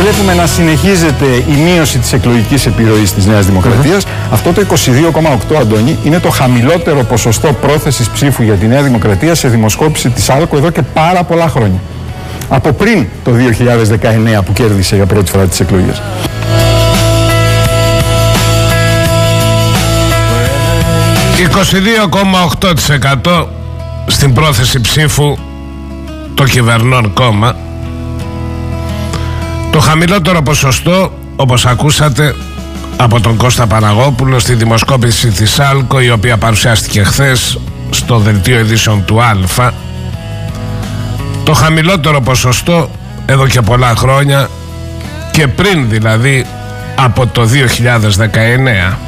βλέπουμε να συνεχίζεται η μείωση της εκλογικής επιρροής της Νέας Δημοκρατίας. Αυτό το 22,8, Αντώνη, είναι το χαμηλότερο ποσοστό πρόθεσης ψήφου για τη Νέα Δημοκρατία σε δημοσκόπηση της ΑΛΚΟ εδώ και πάρα πολλά χρόνια. Από πριν το 2019 που κέρδισε για πρώτη φορά τις εκλογές. ...22,8% στην πρόθεση ψήφου το κυβερνών κόμμα. Το χαμηλότερο ποσοστό, όπως ακούσατε από τον Κώστα Παναγόπουλο, στη δημοσκόπηση της ΑΛΚΟ, η οποία παρουσιάστηκε χθες στο δελτίο ειδήσεων του Α. Το χαμηλότερο ποσοστό εδώ και πολλά χρόνια, και πριν δηλαδή από το 2019.